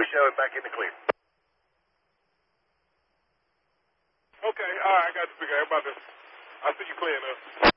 show and back in the clear. Okay, all right, I got you, big guy. I see you clear enough.